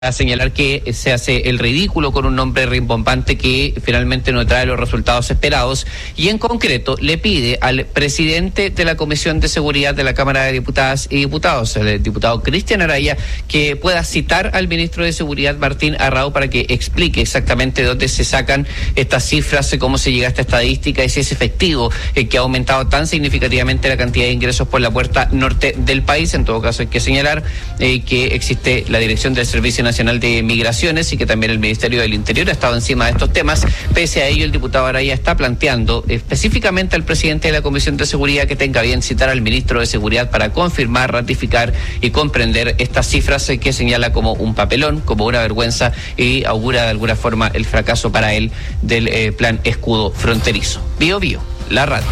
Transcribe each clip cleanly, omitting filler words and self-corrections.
A señalar que se hace el ridículo con un nombre rimbombante que finalmente no trae los resultados esperados, y en concreto le pide al presidente de la Comisión de Seguridad de la Cámara de Diputadas y Diputados, el diputado Cristian Araya, que pueda citar al ministro de Seguridad Martín Arrau para que explique exactamente de dónde se sacan estas cifras, cómo se llega a esta estadística y si es efectivo que ha aumentado tan significativamente la cantidad de ingresos por la puerta norte del país. En todo caso hay que señalar que existe la Dirección del Servicio Nacional de Migraciones y que también el Ministerio del Interior ha estado encima de estos temas. Pese a ello, el diputado Araya está planteando específicamente al presidente de la Comisión de Seguridad que tenga bien citar al ministro de Seguridad para confirmar, ratificar y comprender estas cifras que señala como un papelón, como una vergüenza, y augura de alguna forma el fracaso para él del plan escudo fronterizo. Bio Bio, la radio.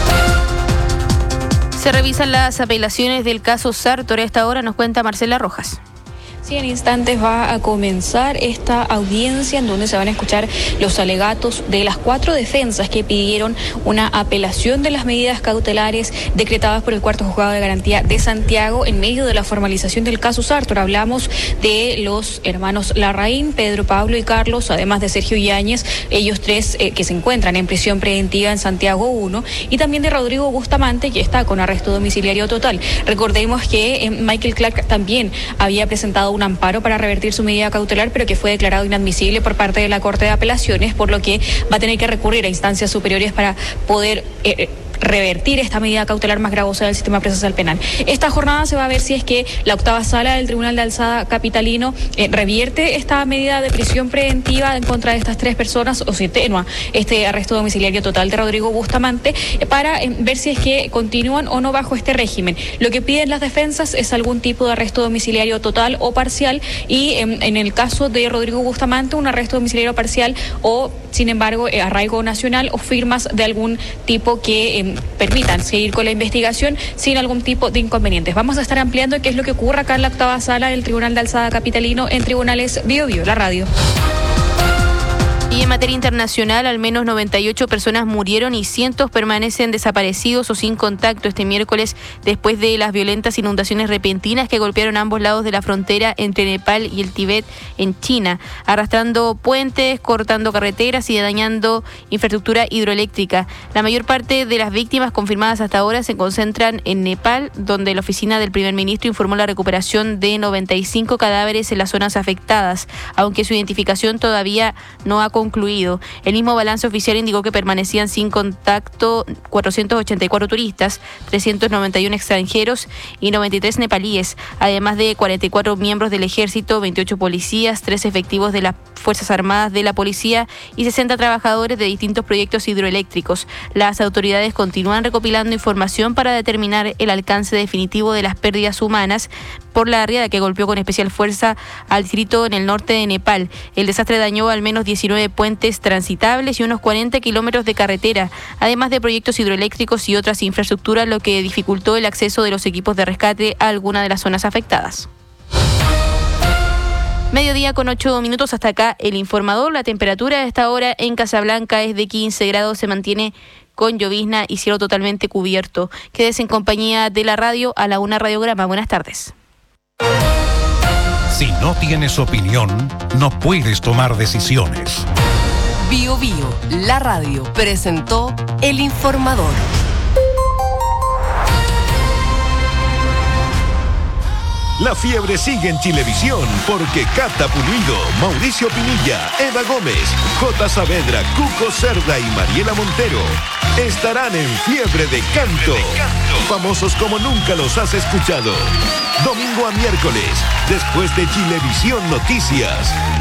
Se revisan las apelaciones del caso Sartor. A esta hora nos cuenta Marcela Rojas. Sí, en instantes va a comenzar esta audiencia en donde se van a escuchar los alegatos de las 4 defensas que pidieron una apelación de las medidas cautelares decretadas por el Cuarto Juzgado de Garantía de Santiago en medio de la formalización del caso Sartor. Hablamos de los hermanos Larraín, Pedro, Pablo y Carlos, además de Sergio Yáñez, ellos 3 que se encuentran en prisión preventiva en Santiago 1, y también de Rodrigo Bustamante, que está con arresto domiciliario total. Recordemos que Michael Clark también había presentado un amparo para revertir su medida cautelar, pero que fue declarado inadmisible por parte de la Corte de Apelaciones, por lo que va a tener que recurrir a instancias superiores para poder revertir esta medida cautelar más gravosa del sistema procesal penal. Esta jornada se va a ver si es que la octava sala del Tribunal de Alzada capitalino revierte esta medida de prisión preventiva en contra de estas 3 personas, o se atenúa este arresto domiciliario total de Rodrigo Bustamante, para ver si es que continúan o no bajo este régimen. Lo que piden las defensas es algún tipo de arresto domiciliario total o parcial, y en el caso de Rodrigo Bustamante, un arresto domiciliario parcial o, sin embargo, arraigo nacional o firmas de algún tipo que permitan seguir con la investigación sin algún tipo de inconvenientes. Vamos a estar ampliando qué es lo que ocurre acá en la octava sala del Tribunal de Alzada capitalino en Tribunales Bio Bio, la radio. Y en materia internacional, al menos 98 personas murieron y cientos permanecen desaparecidos o sin contacto este miércoles después de las violentas inundaciones repentinas que golpearon ambos lados de la frontera entre Nepal y el Tíbet en China, arrastrando puentes, cortando carreteras y dañando infraestructura hidroeléctrica. La mayor parte de las víctimas confirmadas hasta ahora se concentran en Nepal, donde la oficina del primer ministro informó la recuperación de 95 cadáveres en las zonas afectadas, aunque su identificación todavía no ha concluido. El mismo balance oficial indicó que permanecían sin contacto 484 turistas, 391 extranjeros y 93 nepalíes, además de 44 miembros del ejército, 28 policías, 3 efectivos de las Fuerzas Armadas de la Policía y 60 trabajadores de distintos proyectos hidroeléctricos. Las autoridades continúan recopilando información para determinar el alcance definitivo de las pérdidas humanas por la riada que golpeó con especial fuerza al distrito en el norte de Nepal. El desastre dañó al menos 19 puentes transitables y unos 40 kilómetros de carretera, además de proyectos hidroeléctricos y otras infraestructuras, lo que dificultó el acceso de los equipos de rescate a alguna de las zonas afectadas. Mediodía con 8 minutos, hasta acá el informador. La temperatura a esta hora en Casablanca es de 15 grados, se mantiene con llovizna y cielo totalmente cubierto. Quédese en compañía de la radio, a la 1 Radiograma. Buenas tardes. Si no tienes opinión, no puedes tomar decisiones. Bio Bio, la radio, presentó El Informador. La fiebre sigue en Chilevisión porque Cata Pulido, Mauricio Pinilla, Eva Gómez, J. Saavedra, Cuco Cerda y Mariela Montero estarán en Fiebre de Canto. Famosos como nunca los has escuchado. Domingo a miércoles, después de Chilevisión Noticias.